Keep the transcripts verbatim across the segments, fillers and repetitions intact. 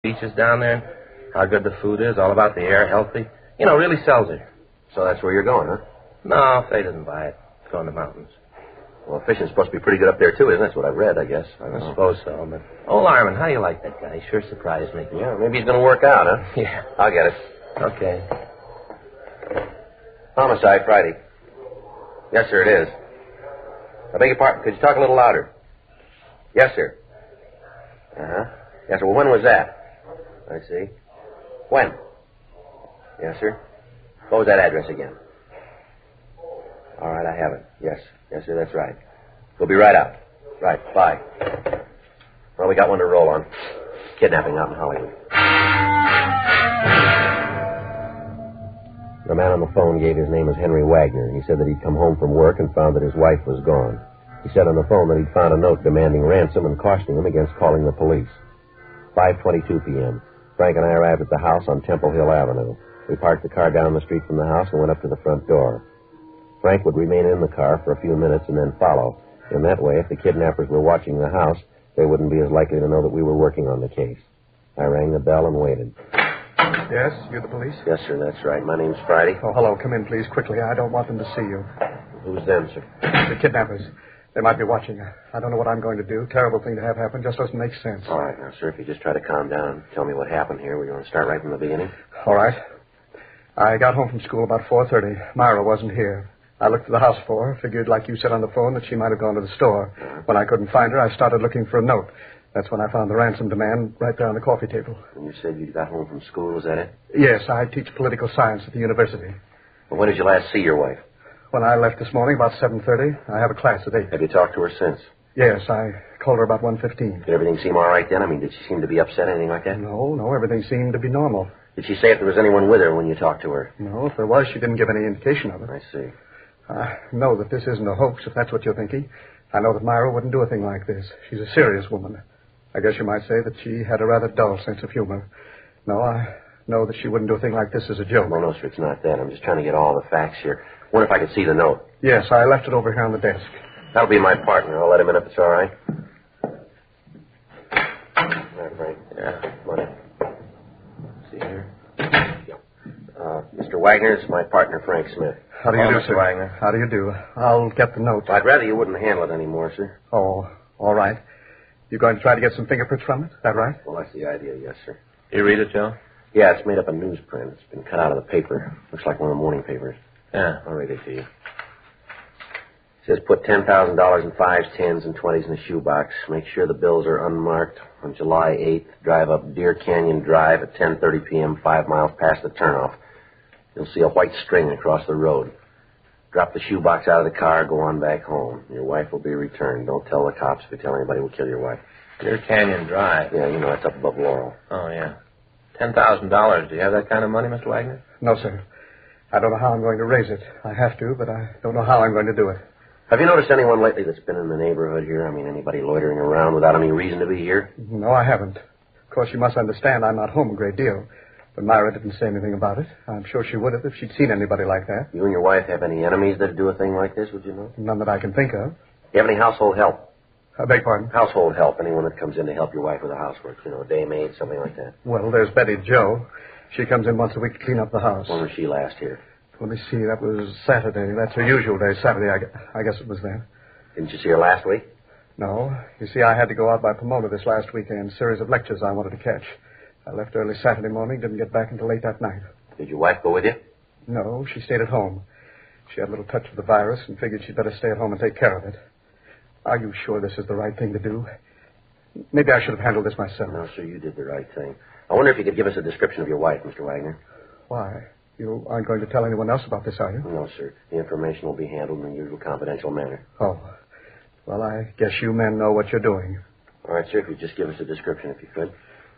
beaches down there, and how good the food is, all about the air, healthy. You know, really sells her. So that's where you're going, huh? No, Faye doesn't buy it. Go in the mountains. Well, fishing's supposed to be pretty good up there, too, isn't it? That's what I've read, I guess. I, I know. suppose so, but... Oh, Larman, how do you like that guy? He sure surprised me. Yeah, maybe he's going to work out, huh? Yeah. I'll get it. Okay. Homicide, Friday. Yes, sir, it is. I beg your pardon. Could you talk a little louder? Yes, sir. Uh-huh. Yes, sir. Well, when was that? I see. When? Yes, sir. What was that address again? All right, I have it. Yes. Yes, sir, that's right. We'll be right out. Right, bye. Well, we got one to roll on. Kidnapping out in Hollywood. The man on the phone gave his name as Henry Wagner. He said that he'd come home from work and found that his wife was gone. He said on the phone that he'd found a note demanding ransom and cautioning him against calling the police. five twenty-two p.m. Frank and I arrived at the house on Temple Hill Avenue. We parked the car down the street from the house and went up to the front door. Frank would remain in the car for a few minutes and then follow. In that way, if the kidnappers were watching the house, they wouldn't be as likely to know that we were working on the case. I rang the bell and waited. Yes, you're the police? Yes, sir, that's right. My name's Friday. Oh, hello. Come in, please, quickly. I don't want them to see you. Who's them, sir? The kidnappers. They might be watching. I don't know what I'm going to do. Terrible thing to have happen. Just doesn't make sense. All right, now, sir, if you just try to calm down and tell me what happened here. We want to start right from the beginning? All right. I got home from school about four thirty. Myra wasn't here. I looked at the house for her, figured, like you said on the phone, that she might have gone to the store. Uh-huh. When I couldn't find her, I started looking for a note. That's when I found the ransom demand right there on the coffee table. And you said you got home from school, is that it? Yes, I teach political science at the university. Well, when did you last see your wife? When I left this morning, about seven thirty. I have a class at eight. Have you talked to her since? Yes, I called her about one fifteen. Did everything seem all right then? I mean, did she seem to be upset, anything like that? No, no, everything seemed to be normal. Did she say if there was anyone with her when you talked to her? No, if there was, she didn't give any indication of it. I see. I know that this isn't a hoax, if that's what you're thinking. I know that Myra wouldn't do a thing like this. She's a serious woman. I guess you might say that she had a rather dull sense of humor. No, I know that she wouldn't do a thing like this as a joke. No, no, sir, it's not that. I'm just trying to get all the facts here. Wonder if I could see the note. Yes, I left it over here on the desk. That'll be my partner. I'll let him in if it's all right. All right, Frank. Yeah, come on in. See here. Yeah. Uh, Mister Wagner is my partner, Frank Smith. How do you oh, do, Mister sir? Wagner. How do you do? I'll get the note. I'd rather you wouldn't handle it anymore, sir. Oh, all right. You're going to try to get some fingerprints from it? Is that right? Well, that's the idea, yes, sir. You read it, Joe? Yeah, it's made up of newsprint. It's been cut out of the paper. Looks like one of the morning papers. Yeah. I'll read it to you. It says put ten thousand dollars in fives, tens, and twenties in a shoebox. Make sure the bills are unmarked. On July eighth, drive up Deer Canyon Drive at ten thirty p.m., five miles past the turnoff. You'll see a white string across the road. Drop the shoebox out of the car, go on back home. Your wife will be returned. Don't tell the cops. If you tell anybody, we'll kill your wife. Deer Canyon Drive. Yeah, you know, that's up above Laurel. Oh, yeah. ten thousand dollars. Do you have that kind of money, Mister Wagner? No, sir. I don't know how I'm going to raise it. I have to, but I don't know how I'm going to do it. Have you noticed anyone lately that's been in the neighborhood here? I mean, anybody loitering around without any reason to be here? No, I haven't. Of course, you must understand I'm not home a great deal. But Myra didn't say anything about it. I'm sure she would have if she'd seen anybody like that. You and your wife have any enemies that do a thing like this, would you know? None that I can think of. Do you have any household help? I beg pardon? Household help. Anyone that comes in to help your wife with the housework. You know, a day maid, something like that. Well, there's Betty Jo. She comes in once a week to clean up the house. When was she last here? Let me see. That was Saturday. That's her usual day. Saturday, I, gu- I guess it was then. Didn't you see her last week? No. You see, I had to go out by Pomona this last weekend. Series of lectures I wanted to catch. I left early Saturday morning, didn't get back until late that night. Did your wife go with you? No, she stayed at home. She had a little touch of the virus and figured she'd better stay at home and take care of it. Are you sure this is the right thing to do? Maybe I should have handled this myself. No, sir, you did the right thing. I wonder if you could give us a description of your wife, Mister Wagner. Why? You aren't going to tell anyone else about this, are you? No, sir. The information will be handled in the usual confidential manner. Oh. Well, I guess you men know what you're doing. All right, sir, if you'd just give us a description, if you could.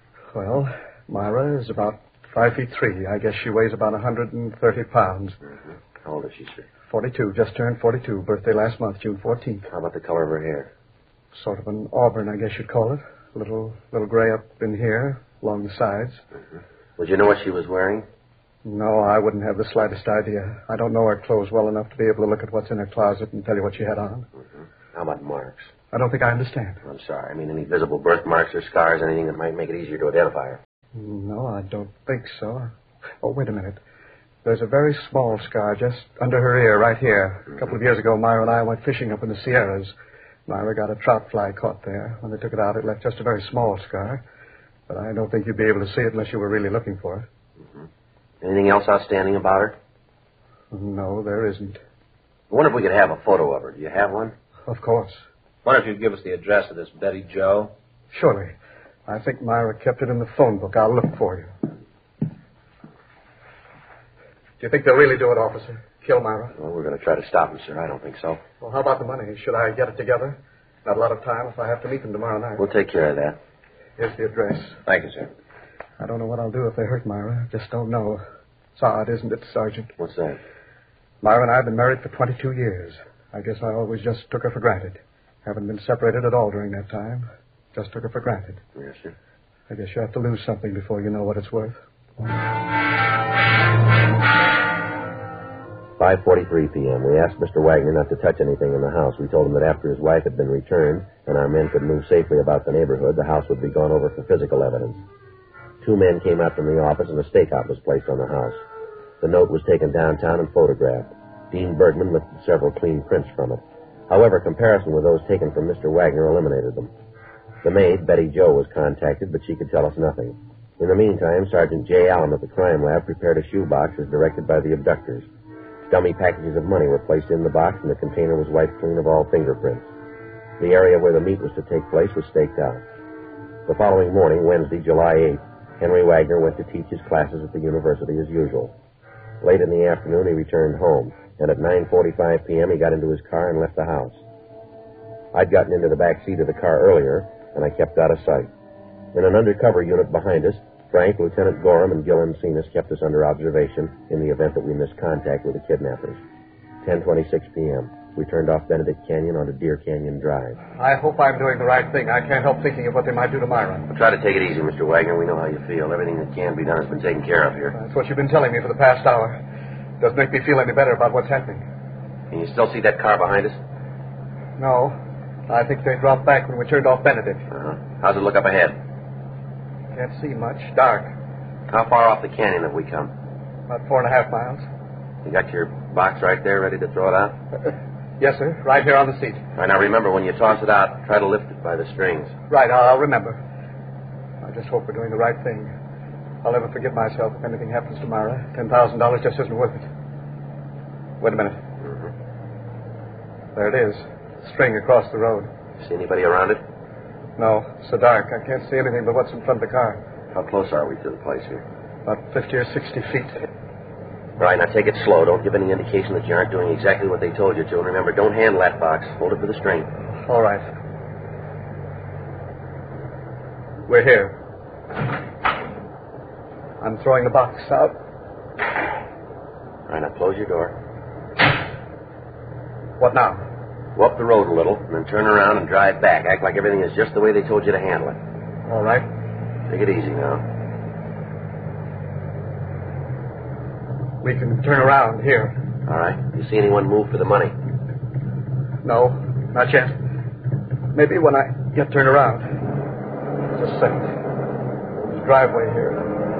Well, Myra is about five feet three. I guess she weighs about one hundred thirty pounds. Mm-hmm. How old is she, sir? forty-two. Just turned forty-two. Birthday last month, June fourteenth. How about the color of her hair? Sort of an auburn, I guess you'd call it. A little, little gray up in here, along the sides. Mm-hmm. Would you know what she was wearing? No, I wouldn't have the slightest idea. I don't know her clothes well enough to be able to look at what's in her closet and tell you what she had on. Mm-hmm. How about marks? I don't think I understand. I'm sorry. I mean, any visible birthmarks or scars, anything that might make it easier to identify her. No, I don't think so. Oh, wait a minute. There's a very small scar just under her ear right here. A couple of years ago, Myra and I went fishing up in the Sierras. Myra got a trout fly caught there. When they took it out, it left just a very small scar. But I don't think you'd be able to see it unless you were really looking for it. Mm-hmm. Anything else outstanding about her? No, there isn't. I wonder if we could have a photo of her. Do you have one? Of course. Why don't you give us the address of this Betty Joe? Surely. I think Myra kept it in the phone book. I'll look for you. Do you think they'll really do it, officer? Kill Myra? Well, we're going to try to stop them, sir. I don't think so. Well, how about the money? Should I get it together? Not a lot of time if I have to meet them tomorrow night. We'll take care of that. Here's the address. Thank you, sir. I don't know what I'll do if they hurt Myra. Just don't know. It's odd, isn't it, Sergeant? What's that? Myra and I have been married for twenty-two years. I guess I always just took her for granted. Haven't been separated at all during that time. Just took her for granted. Yes, sir. I guess you have to lose something before you know what it's worth. five forty-three p.m. We asked Mister Wagner not to touch anything in the house. We told him that after his wife had been returned and our men could move safely about the neighborhood, the house would be gone over for physical evidence. Two men came out from the office and a stakeout was placed on the house. The note was taken downtown and photographed. Dean Bergman lifted several clean prints from it. However, comparison with those taken from Mister Wagner eliminated them. The maid, Betty Joe, was contacted, but she could tell us nothing. In the meantime, Sergeant J. Allen of the crime lab prepared a shoebox as directed by the abductors. Dummy packages of money were placed in the box, and the container was wiped clean of all fingerprints. The area where the meet was to take place was staked out. The following morning, Wednesday, July eighth, Henry Wagner went to teach his classes at the university as usual. Late in the afternoon, he returned home, and at nine forty-five p.m., he got into his car and left the house. I'd gotten into the back seat of the car earlier, and I kept out of sight. In an undercover unit behind us, Frank, Lieutenant Gorham, and Gil Encinas kept us under observation in the event that we missed contact with the kidnappers. ten twenty-six p.m. We turned off Benedict Canyon onto Deer Canyon Drive. I hope I'm doing the right thing. I can't help thinking of what they might do to Myra. Well, try to take it easy, Mister Wagner. We know how you feel. Everything that can be done has been taken care of here. That's what you've been telling me for the past hour. Doesn't make me feel any better about what's happening. Can you still see that car behind us? No. I think they dropped back when we turned off Benedict. Uh-huh. How's it look up ahead? Can't see much. Dark. How far off the canyon have we come? About four and a half miles. You got your box right there ready to throw it out? Yes, sir. Right here on the seat. All right, now remember, when you toss it out, try to lift it by the strings. Right, I'll, I'll remember. I just hope we're doing the right thing. I'll never forgive myself if anything happens to Myra. Ten thousand dollars just isn't worth it. Wait a minute. Mm-hmm. There it is. String across the road. See anybody around it? No, it's so dark. I can't see anything but what's in front of the car. How close are we to the place here? About fifty or sixty feet. All right, now take it slow. Don't give any indication that you aren't doing exactly what they told you to. And remember, don't handle that box. Hold it for the string. All right. We're here. I'm throwing the box out. All right, now close your door. What now? Go up the road a little, and then turn around and drive back. Act like everything is just the way they told you to handle it. All right. Take it easy now. We can turn around here. All right. You see anyone move for the money? No, not yet. Maybe when I get turned around. Just a second. There's a driveway here.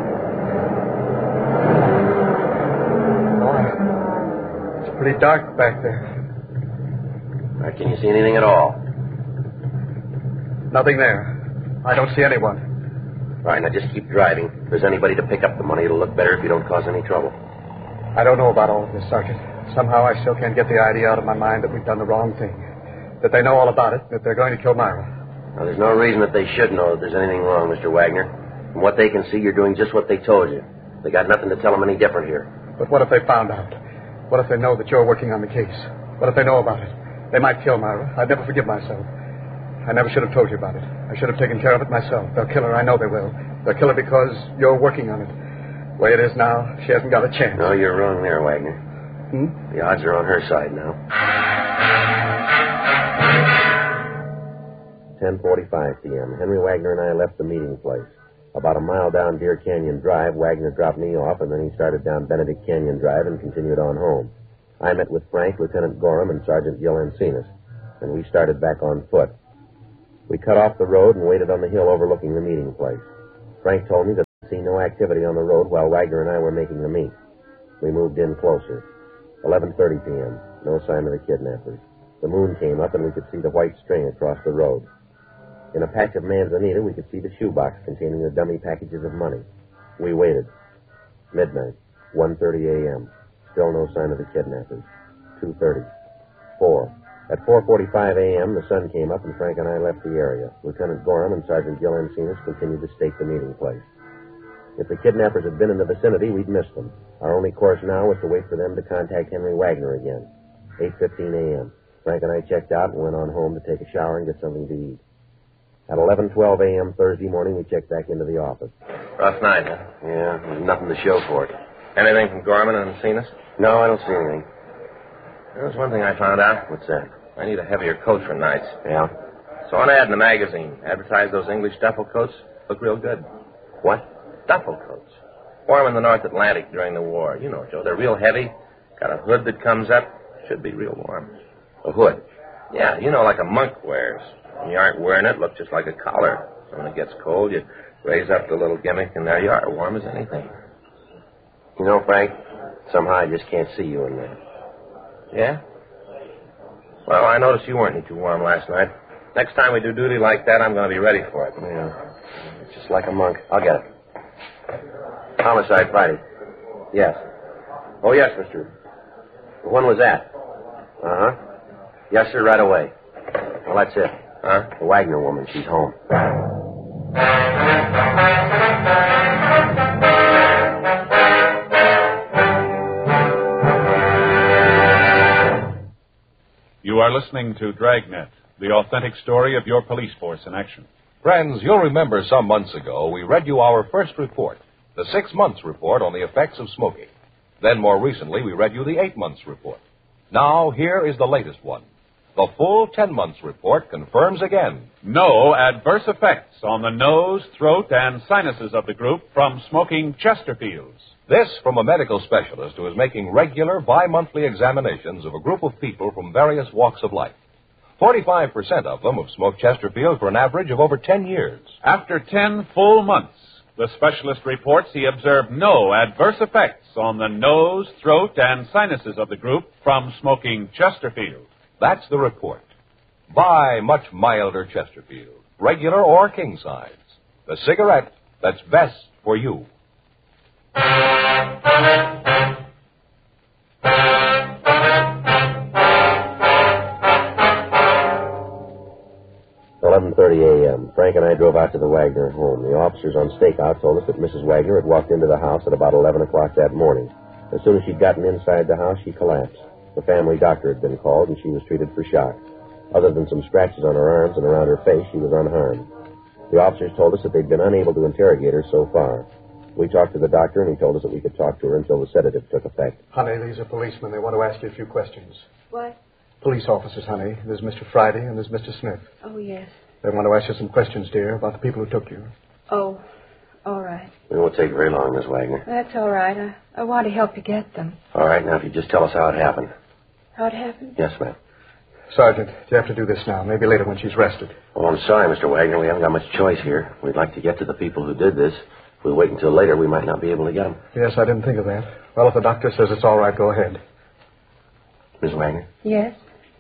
Oh, it's pretty dark back there. All right, can you see anything at all? Nothing there. I don't see anyone. All right, now just keep driving. If there's anybody to pick up the money, it'll look better if you don't cause any trouble. I don't know about all of this, Sergeant. Somehow I still can't get the idea out of my mind that we've done the wrong thing. That they know all about it, that they're going to kill Myra. Now, there's no reason that they should know that there's anything wrong, Mister Wagner. From what they can see, you're doing just what they told you. They got nothing to tell them any different here. But what if they found out? What if they know that you're working on the case? What if they know about it? They might kill Myra. I'd never forgive myself. I never should have told you about it. I should have taken care of it myself. They'll kill her. I know they will. They'll kill her because you're working on it. The way it is now, she hasn't got a chance. No, you're wrong there, Wagner. Hmm? The odds are on her side now. ten forty-five p.m. Henry Wagner and I left the meeting place. About a mile down Deer Canyon Drive, Wagner dropped me off, and then he started down Benedict Canyon Drive and continued on home. I met with Frank, Lieutenant Gorham, and Sergeant Gil Encinas, and we started back on foot. We cut off the road and waited on the hill overlooking the meeting place. Frank told me that See no activity on the road while Wagner and I were making the meet. We moved in closer. eleven thirty p.m. No sign of the kidnappers. The moon came up and we could see the white string across the road. In a patch of manzanita, we could see the shoebox containing the dummy packages of money. We waited. Midnight. one thirty a.m. Still no sign of the kidnappers. two thirty. four. At four forty-five a.m., the sun came up and Frank and I left the area. Lieutenant Gorham and Sergeant Gil Encinas continued to stake the meeting place. If the kidnappers had been in the vicinity, we'd missed them. Our only course now was to wait for them to contact Henry Wagner again. eight fifteen a.m. Frank and I checked out and went on home to take a shower and get something to eat. At eleven twelve a.m. Thursday morning, we checked back into the office. Rough night, huh? Yeah, there's nothing to show for it. Anything from Gorman and Encinas? No, I don't see anything. There's one thing I found out. What's that? I need a heavier coat for nights. Yeah? Saw an ad in the magazine. Advertised those English duffel coats. Look real good. What? Duffel coats. Wore 'em in the North Atlantic during the war. You know, Joe, they're real heavy. Got a hood that comes up. Should be real warm. A hood? Yeah, you know, like a monk wears. When you aren't wearing it, look just like a collar. So when it gets cold, you raise up the little gimmick, and there you are, warm as anything. You know, Frank, somehow I just can't see you in there. Yeah? Well, I noticed you weren't any too warm last night. Next time we do duty like that, I'm going to be ready for it. Yeah. It's just like a monk. I'll get it. Homicide Friday. Yes. Oh, yes, mister. When was that? Uh-huh. Yes, sir, right away. Well, that's it. Huh? The Wagner woman, she's home. You are listening to Dragnet, the authentic story of your police force in action. Friends, you'll remember some months ago we read you our first report, the six months report on the effects of smoking. Then more recently we read you the eight months report. Now here is the latest one. The full ten months report confirms again No adverse effects on the nose, throat, and sinuses of the group from smoking Chesterfields. this from a medical specialist who is making regular bi-monthly examinations of a group of people from various walks of life. forty-five percent of them have smoked Chesterfield for an average of over ten years. After ten full months, the specialist reports he observed no adverse effects on the nose, throat, and sinuses of the group from smoking Chesterfield. That's the report. Buy much milder Chesterfield, regular or king size. The cigarette that's best for you. eleven thirty a.m. Frank and I drove out to the Wagner home. The officers on stakeout told us that Missus Wagner had walked into the house at about eleven o'clock that morning. As soon as she'd gotten inside the house, she collapsed. The family doctor had been called, and she was treated for shock. Other than some scratches on her arms and around her face, she was unharmed. The officers told us that they'd been unable to interrogate her so far. We talked to the doctor, and he told us that we could talk to her until the sedative took effect. Honey, these are policemen. They want to ask you a few questions. What? Police officers, honey. There's Mister Friday and there's Mister Smith. Oh, yes. They want to ask you some questions, dear, about the people who took you. Oh, all right. It won't take very long, Miss Wagner. That's all right. I, I want to help you get them. All right, now if you just tell us how it happened. How it happened? Yes, ma'am. Sergeant, you have to do this now. Maybe later when she's rested. Oh, I'm sorry, Mister Wagner. We haven't got much choice here. We'd like to get to the people who did this. If we wait until later, we might not be able to get them. Yes, I didn't think of that. Well, if the doctor says it's all right, go ahead. Miss Wagner, Yes?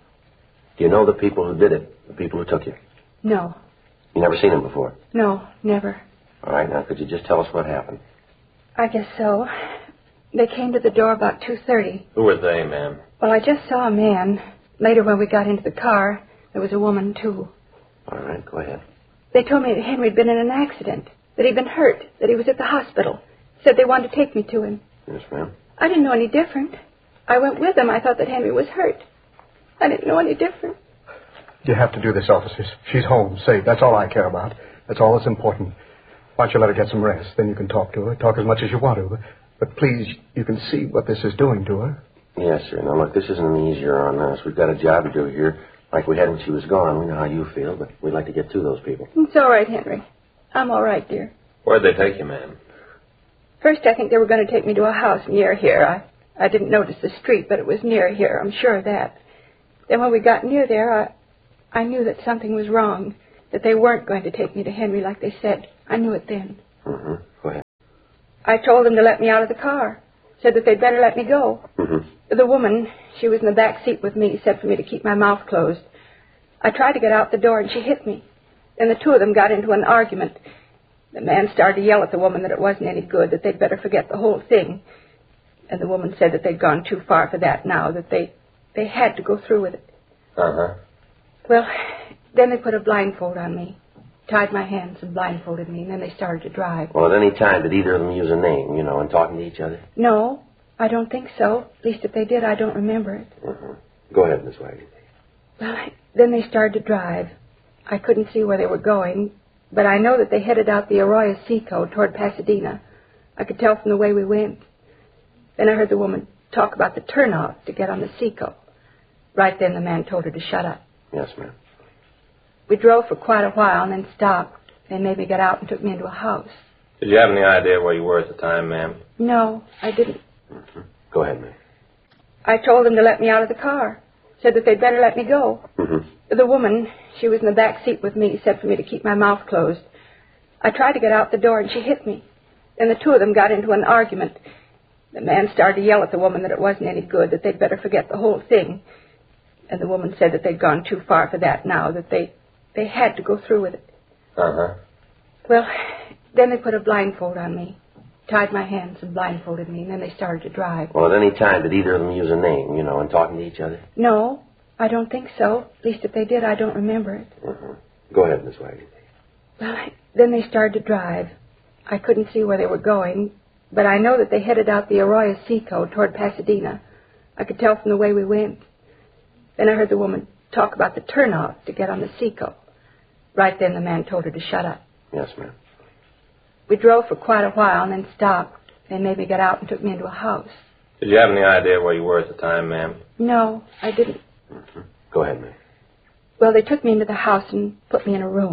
do you know the people who did it, the people who took you? No. You never seen them before? No, never. All right, now, could you just tell us what happened? I guess so. They came to the door about two thirty. Who were they, ma'am? Well, I just saw a man. Later, when we got into the car, there was a woman, too. All right, go ahead. They told me that Henry had been in an accident, that he'd been hurt, that he was at the hospital. Said they wanted to take me to him. Yes, ma'am. I didn't know any different. I went with them. I thought that Henry was hurt. I didn't know any different. You have to do this, officers. She's home, safe. That's all I care about. That's all that's important. Why don't you let her get some rest? Then you can talk to her. Talk as much as you want to. But please, you can see what this is doing to her. Yes, sir. Now, look, this isn't any easier on us. We've got a job to do here, like we had when she was gone. We know how you feel, but we'd like to get to those people. It's all right, Henry. I'm all right, dear. Where'd they take you, ma'am? First, I think they were going to take me to a house near here. I, I didn't notice the street, but it was near here. I'm sure of that. Then when we got near there, I, I knew that something was wrong, that they weren't going to take me to Henry like they said. I knew it then. Mm-hmm. I told them to let me out of the car. Said that they'd better let me go. Mm-hmm. The woman, she was in the back seat with me, said for me to keep my mouth closed. I tried to get out the door, and she hit me. Then the two of them got into an argument. The man started to yell at the woman that it wasn't any good, that they'd better forget the whole thing. And the woman said that they'd gone too far for that now, that they, they had to go through with it. Uh-huh. Well, then they put a blindfold on me, tied my hands and blindfolded me, and then they started to drive. Well, at any time, did either of them use a name, you know, in talking to each other? No, I don't think so. At least if they did, I don't remember it. Uh-huh. Go ahead, Miss Wagner. Well, I, then they started to drive. I couldn't see where they were going, but I know that they headed out the Arroyo Seco toward Pasadena. I could tell from the way we went. Then I heard the woman talk about the turnoff to get on the Seco. Right then the man told her to shut up. Yes, ma'am. We drove for quite a while and then stopped. They made me get out and took me into a house. Did you have any idea where you were at the time, ma'am? No, I didn't. Mm-hmm. Go ahead, ma'am. I told them to let me out of the car. Said that they'd better let me go. Mm-hmm. The woman, she was in the back seat with me, said for me to keep my mouth closed. I tried to get out the door, and she hit me. Then the two of them got into an argument. The man started to yell at the woman that it wasn't any good, that they'd better forget the whole thing. And the woman said that they'd gone too far for that now, that they, they had to go through with it. Uh-huh. Well, then they put a blindfold on me, tied my hands and blindfolded me, and then they started to drive. Well, at any time, did either of them use a name, you know, in talking to each other? No, I don't think so. At least if they did, I don't remember it. Uh-huh. Go ahead, Miss Wagner. Well, I, then they started to drive. I couldn't see where they were going, but I know that they headed out the Arroyo Seco toward Pasadena. I could tell from the way we went. Then I heard the woman talk about the turnoff to get on the Seco. Right then the man told her to shut up. Yes, ma'am. We drove for quite a while and then stopped. They made me get out and took me into a house. Did you have any idea where you were at the time, ma'am? No, I didn't. Mm-hmm. Go ahead, ma'am. Well, they took me into the house and put me in a room.